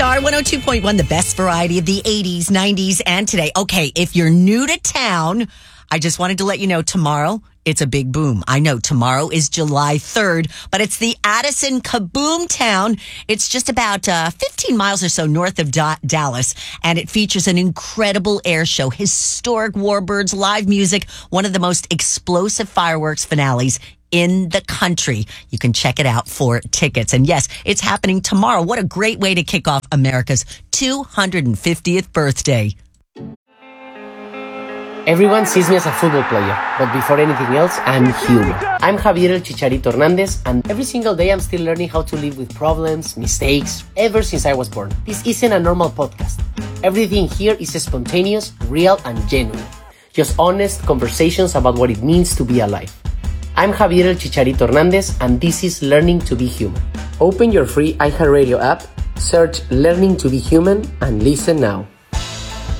Star 102.1, the best variety of the 80s, 90s, and today. Okay, if you're new to town, I just wanted to let you know tomorrow, it's a big boom. I know tomorrow is July 3rd, but it's the Addison Kaboom Town. It's just about 15 miles or so north of Dallas, and it features an incredible air show, historic warbirds, live music, one of the most explosive fireworks finales in the country. You can check it out for tickets. And yes, it's happening tomorrow. What a great way to kick off America's 250th birthday. Everyone sees me as a football player, but before anything else, I'm human. I'm Javier El Chicharito Hernandez, and every single day I'm still learning how to live with problems, mistakes, ever since I was born. This isn't a normal podcast. Everything here is spontaneous, real, and genuine. Just honest conversations about what it means to be alive. I'm Javier El Chicharito Hernandez, and this is Learning to be Human. Open your free iHeartRadio app, search Learning to be Human, and listen now.